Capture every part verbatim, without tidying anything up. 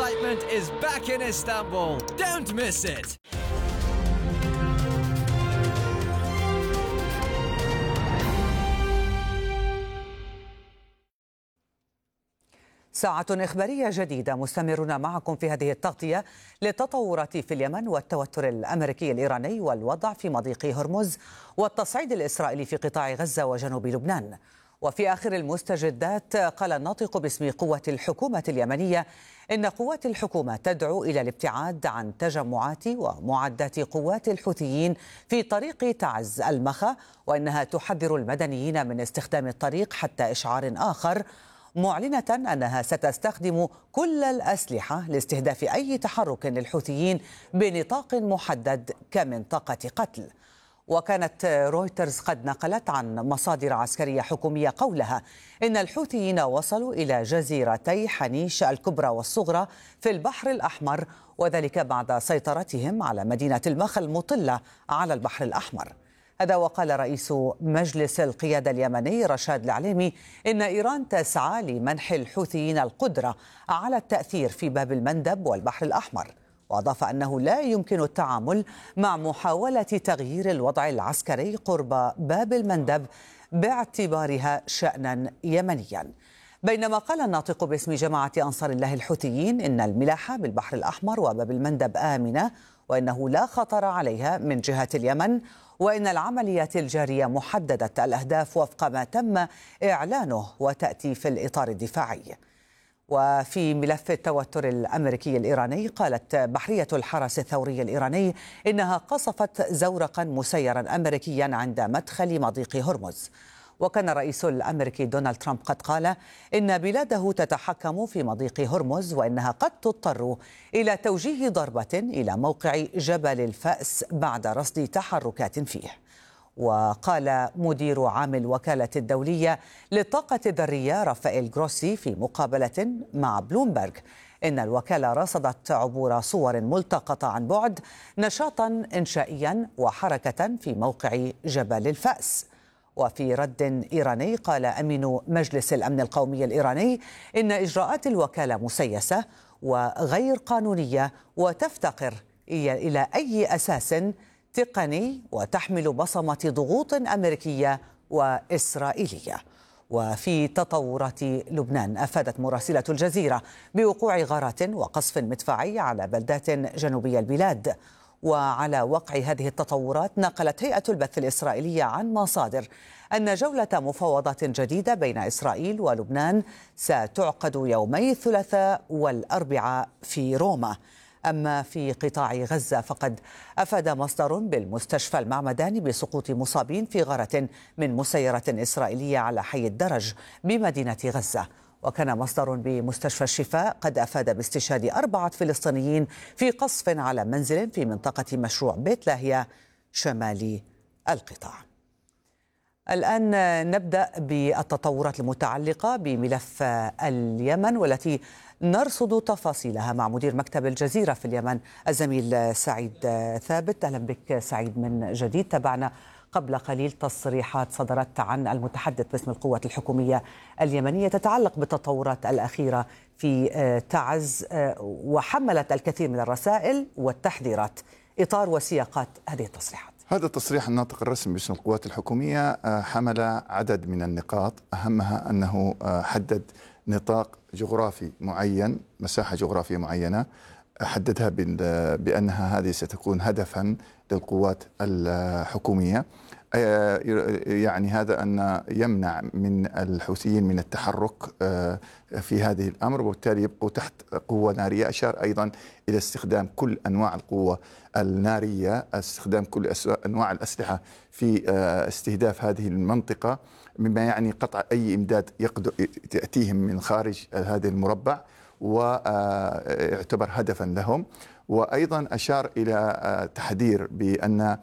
excitement is back in Istanbul. Don't miss it. ساعة إخبارية جديدة، مستمرون معكم في هذه التغطية للتطورات في اليمن والتوتر الأمريكي الإيراني والوضع في مضيق هرمز والتصعيد الإسرائيلي في قطاع غزة وجنوب لبنان. وفي آخر المستجدات قال الناطق باسم قوة الحكومة اليمنية إن قوات الحكومة تدعو إلى الابتعاد عن تجمعات ومعدات قوات الحوثيين في طريق تعز المخا، وإنها تحذر المدنيين من استخدام الطريق حتى إشعار آخر، معلنة أنها ستستخدم كل الأسلحة لاستهداف أي تحرك للحوثيين بنطاق محدد كمنطقة قتل. وكانت رويترز قد نقلت عن مصادر عسكرية حكومية قولها إن الحوثيين وصلوا إلى جزيرتي حنيش الكبرى والصغرى في البحر الأحمر، وذلك بعد سيطرتهم على مدينة المخا المطلة على البحر الأحمر. هذا وقال رئيس مجلس القيادة اليمني رشاد العليمي إن إيران تسعى لمنح الحوثيين القدرة على التأثير في باب المندب والبحر الأحمر، وأضاف أنه لا يمكن التعامل مع محاولة تغيير الوضع العسكري قرب باب المندب باعتبارها شأنا يمنيا. بينما قال الناطق باسم جماعة أنصار الله الحوثيين إن الملاحة بالبحر الأحمر وباب المندب آمنة، وإنه لا خطر عليها من جهة اليمن، وإن العمليات الجارية محددة الأهداف وفق ما تم إعلانه وتأتي في الإطار الدفاعي. وفي ملف التوتر الأمريكي الإيراني قالت بحرية الحرس الثوري الإيراني إنها قصفت زورقا مسيرا أمريكيا عند مدخل مضيق هرمز. وكان الرئيس الأمريكي دونالد ترامب قد قال إن بلاده تتحكم في مضيق هرمز، وإنها قد تضطر إلى توجيه ضربة إلى موقع جبل الفأس بعد رصد تحركات فيه. وقال مدير عام الوكالة الدولية للطاقة الذرية رافائيل جروسي في مقابلة مع بلومبرغ إن الوكالة رصدت عبور صور ملتقطة عن بعد نشاطا إنشائيا وحركة في موقع جبل الفأس. وفي رد إيراني قال أمين مجلس الأمن القومي الإيراني إن إجراءات الوكالة مسيسة وغير قانونية وتفتقر إلى أي أساس تقني وتحمل بصمة ضغوط أمريكية وإسرائيلية. وفي تطورات لبنان، أفادت مراسلة الجزيرة بوقوع غارات وقصف مدفعي على بلدات جنوبية البلاد. وعلى وقع هذه التطورات نقلت هيئة البث الإسرائيلية عن مصادر أن جولة مفاوضات جديدة بين إسرائيل ولبنان ستعقد يومي الثلاثاء والأربعاء في روما. أما في قطاع غزة فقد أفاد مصدر بالمستشفى المعمداني بسقوط مصابين في غارة من مسيرة إسرائيلية على حي الدرج بمدينة غزة. وكان مصدر بمستشفى الشفاء قد أفاد باستشهاد أربعة فلسطينيين في قصف على منزل في منطقة مشروع بيت لاهيا شمالي القطاع. الآن نبدأ بالتطورات المتعلقة بملف اليمن، والتي نرصد تفاصيلها مع مدير مكتب الجزيرة في اليمن الزميل سعيد ثابت. أهلا بك سعيد من جديد. تابعنا قبل قليل تصريحات صدرت عن المتحدث باسم القوات الحكومية اليمنية تتعلق بالتطورات الأخيرة في تعز، وحملت الكثير من الرسائل والتحذيرات. إطار وسياقات هذه التصريحات. هذا التصريح الناطق الرسمي باسم القوات الحكومية حمل عدد من النقاط، أهمها أنه حدد نطاق جغرافي معين، مساحة جغرافية معينة حددها بأنها هذه ستكون هدفا للقوات الحكومية. يعني هذا أن يمنع من الحوثيين من التحرك في هذه الأمر، وبالتالي يبقوا تحت قوة نارية. أشار أيضا إلى استخدام كل أنواع القوة النارية، استخدام كل أنواع الأسلحة في استهداف هذه المنطقة، مما يعني قطع أي إمداد يأتيهم من خارج هذا المربع، ويعتبر هدفا لهم. وأيضا أشار إلى تحذير بأن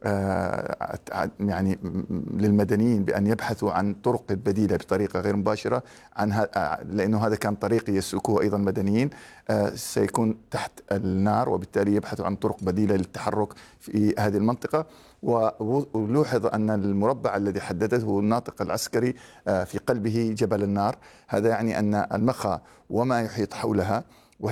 يعني للمدنيين بأن يبحثوا عن طرق بديلة بطريقة غير مباشرة عن، لأنه هذا كان طريق يسلكوه أيضا مدنيين سيكون تحت النار، وبالتالي يبحثوا عن طرق بديلة للتحرك في هذه المنطقة. ولوحظ أن المربع الذي حددته الناطق العسكري في قلبه جبل النار، هذا يعني أن المخا وما يحيط حولها